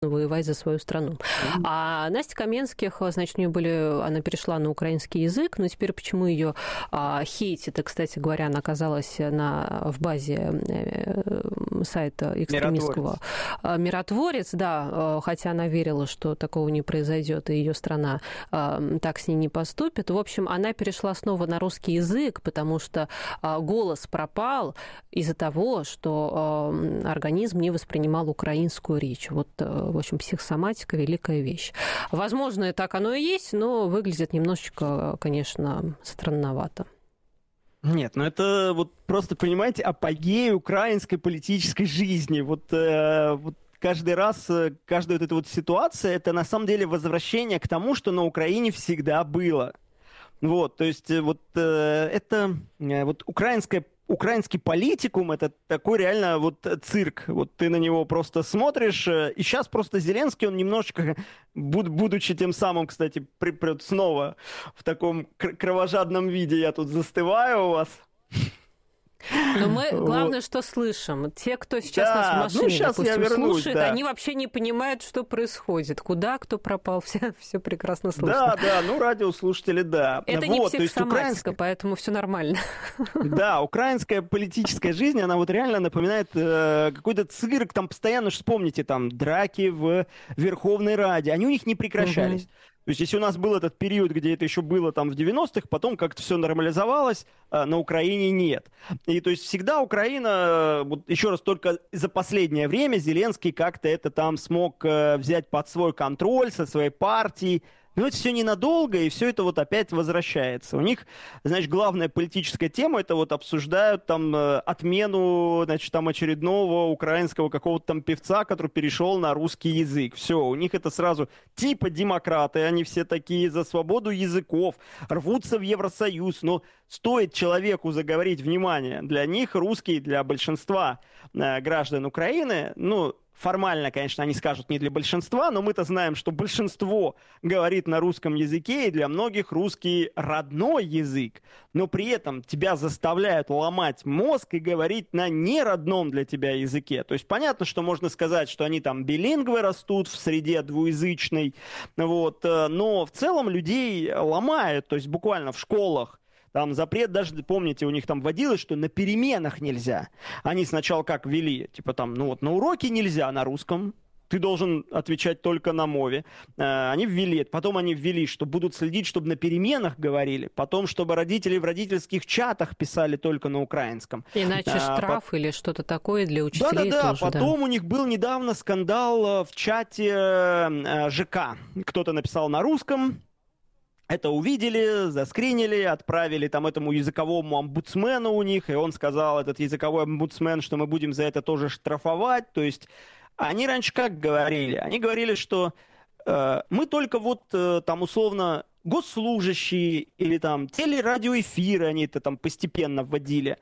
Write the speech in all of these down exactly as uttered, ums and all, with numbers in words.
воевать за свою страну. Mm-hmm. А Настя Каменских, значит, у нее были, она перешла на украинский язык, но теперь почему ее а, хейтит, и, кстати говоря, она оказалась на, в базе э, сайта экстремистского Миротворец. Миротворец, да, хотя она верила, что такого не произойдет, и ее страна э, так с ней не поступит. В общем, она перешла снова на русский язык, потому что э, голос пропал из-за того, что э, организм не воспринимал украинскую речь. Вот э, в общем, психосоматика – великая вещь. Возможно, и так оно и есть, но выглядит немножечко, конечно, странновато. Нет, ну это вот просто, понимаете, апогей украинской политической жизни. Вот, э, вот каждый раз, каждая вот эта вот ситуация – это на самом деле возвращение к тому, что на Украине всегда было. Вот, то есть вот э, это э, вот украинская Украинский политикум – это такой реально вот цирк. Вот ты на него просто смотришь, и сейчас просто Зеленский, он немножечко, будучи тем самым, кстати, при, при, снова в таком кровожадном виде я тут застываю у вас. Но мы, главное, вот. Что слышим. Те, кто сейчас да, нас в машине, ну, сейчас допустим, вернусь, слушает, да. они вообще не понимают, что происходит. Куда, кто пропал, все, все прекрасно слышно. Да, да, ну, радиослушатели, да. Это вот, не психосоматика, украинская... поэтому все нормально. Да, украинская политическая жизнь, она вот реально напоминает э, какой-то цирк. Там постоянно, вспомните, там, драки в Верховной Раде. Они у них не прекращались. Угу. То есть, если у нас был этот период, где это еще было там в девяностых, потом как-то все нормализовалось, на Украине нет. И то есть всегда Украина, вот еще раз, только за последнее время Зеленский как-то это там смог взять под свой контроль со своей партией. Но это все ненадолго, и все это вот опять возвращается. У них, значит, главная политическая тема, это вот обсуждают там отмену, значит, там очередного украинского какого-то там певца, который перешел на русский язык. Все, у них это сразу типа демократы, они все такие за свободу языков, рвутся в Евросоюз, но стоит человеку заговорить, внимание, для них русский, для большинства э, граждан Украины, ну, формально, конечно, они скажут не для большинства, но мы-то знаем, что большинство говорит на русском языке, и для многих русский родной язык. Но при этом тебя заставляют ломать мозг и говорить на неродном для тебя языке. То есть понятно, что можно сказать, что они там билингвы растут в среде двуязычной, вот, но в целом людей ломают, то есть буквально в школах. Там запрет даже, помните, у них там вводилось, что на переменах нельзя. Они сначала как ввели, типа там, ну вот на уроке нельзя на русском, ты должен отвечать только на мове. Они ввели, потом они ввели, что будут следить, чтобы на переменах говорили, потом, чтобы родители в родительских чатах писали только на украинском. Иначе а, штраф по... или что-то такое для учителей. Да-да-да, тоже, потом да. у них был недавно скандал в чате ЖК. Кто-то написал на русском, это увидели, заскринили, отправили там этому языковому омбудсмену у них, и он сказал, этот языковой омбудсмен, что мы будем за это тоже штрафовать. То есть они раньше как говорили? Они говорили, что э, мы только вот э, там условно госслужащие или там телерадиоэфиры они это там постепенно вводили.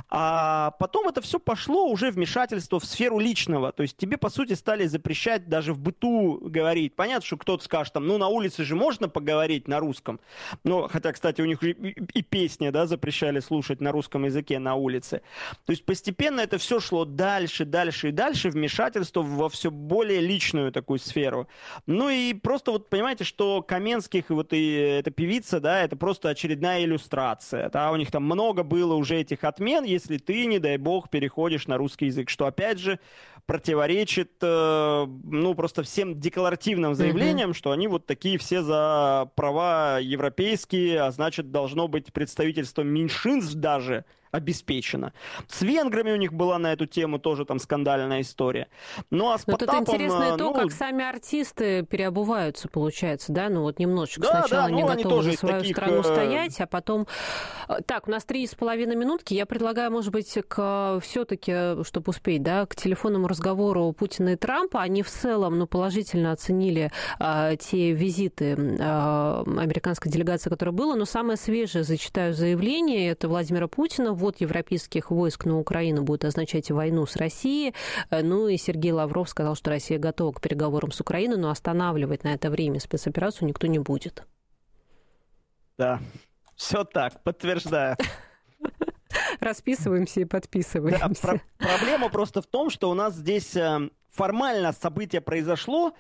А потом это все пошло уже вмешательство в сферу личного. То есть тебе, по сути, стали запрещать даже в быту говорить. Понятно, что кто-то скажет, там, ну, на улице же можно поговорить на русском. Но, хотя, кстати, у них и, и песни, да, запрещали слушать на русском языке на улице. То есть постепенно это все шло дальше, дальше и дальше, вмешательство во все более личную такую сферу. Ну и просто вот понимаете, что Каменских и вот и эта певица, да, это просто очередная иллюстрация, да, у них там много было уже этих отмен, если ты, не дай бог, переходишь на русский язык, что, опять же, противоречит, э, ну, просто всем декларативным заявлениям, mm-hmm. что они вот такие все за права европейские, а значит, должно быть представительство меньшинств даже обеспечено. С венграми у них была на эту тему тоже там скандальная история. Ну, а с Но Потапом... тут интересно ну, то, как сами артисты переобуваются, получается, да? Ну, вот немножечко. Да, сначала да, они ну, готовы они за свою таких... страну стоять, а потом... Так, у нас три с половиной минутки. Я предлагаю, может быть, к все-таки, чтобы успеть, да, к телефонному разговору Путина и Трампа. Они в целом, ну, положительно оценили а, те визиты а, американской делегации, которая была, но самое свежее, зачитаю заявление, это Владимира Путина. Ввод европейских войск на Украину будет означать войну с Россией. Ну и Сергей Лавров сказал, что Россия готова к переговорам с Украиной, но останавливать на это время спецоперацию никто не будет. Да, все так, подтверждаю. Расписываемся и подписываемся. Да, про- проблема просто в том, что у нас здесь формально событие произошло,